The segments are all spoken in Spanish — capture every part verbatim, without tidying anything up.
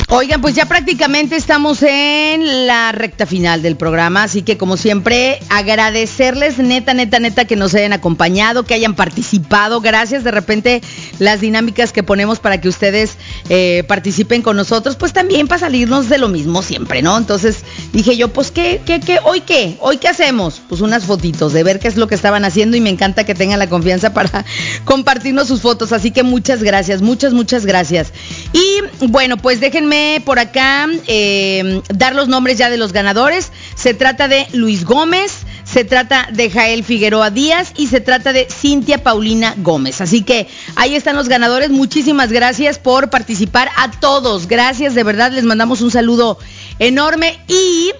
Oigan, pues ya prácticamente estamos en la recta final del programa, así que como siempre, agradecerles neta, neta, neta que nos hayan acompañado, que hayan participado. Gracias, de repente las dinámicas que ponemos para que ustedes eh, participen con nosotros, pues también para salirnos de lo mismo siempre, ¿no? Entonces dije yo, pues ¿qué, qué, qué? ¿Hoy qué? ¿Hoy qué hacemos? Pues unas fotitos de ver qué es lo que estaban haciendo y me encanta que tengan la confianza para compartirnos sus fotos, así que muchas gracias, muchas, muchas gracias. Y bueno, pues déjenme por acá eh, dar los nombres ya de los ganadores. Se trata de Luis Gómez, se trata de Jael Figueroa Díaz y se trata de Cintia Paulina Gómez. Así que ahí están los ganadores. Muchísimas gracias por participar a todos. Gracias, de verdad, les mandamos un saludo enorme y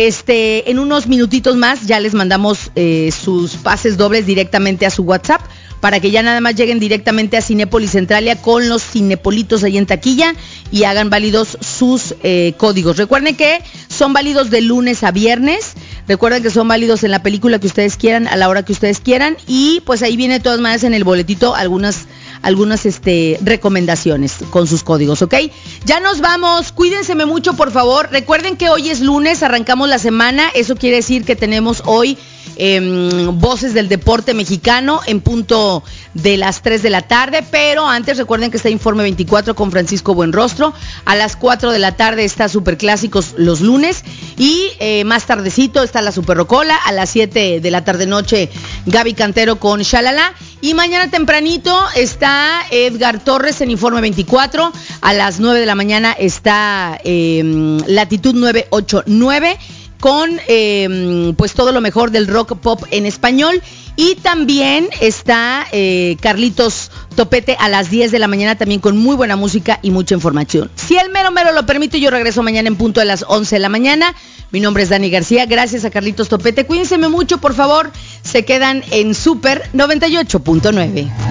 este en unos minutitos más ya les mandamos eh, sus pases dobles directamente a su WhatsApp, para que ya nada más lleguen directamente a Cinépolis Centralia con los cinepolitos ahí en taquilla y hagan válidos sus eh, códigos. Recuerden que son válidos de lunes a viernes, recuerden que son válidos en la película que ustedes quieran, a la hora que ustedes quieran, y pues ahí viene de todas maneras en el boletito algunas algunas este, recomendaciones con sus códigos, ¿ok? Ya nos vamos, cuídense mucho, por favor. Recuerden que hoy es lunes, arrancamos la semana, eso quiere decir que tenemos hoy Eh, Voces del Deporte Mexicano en punto de las tres de la tarde, pero antes recuerden que está Informe veinticuatro con Francisco Buenrostro, a las cuatro de la tarde está Superclásicos los lunes y eh, más tardecito está la Superrocola, a las siete de la tarde noche Gaby Cantero con Shalala, y mañana tempranito está Edgar Torres en Informe veinticuatro, a las nueve de la mañana está eh, Latitud novecientos ochenta y nueve con eh, pues todo lo mejor del rock pop en español, y también está eh, Carlitos Topete a las diez de la mañana también con muy buena música y mucha información. Si el mero mero lo permite, yo regreso mañana en punto de las once de la mañana. Mi nombre es Dani García, gracias a Carlitos Topete, cuídense mucho, por favor, se quedan en Super noventa y ocho punto nueve.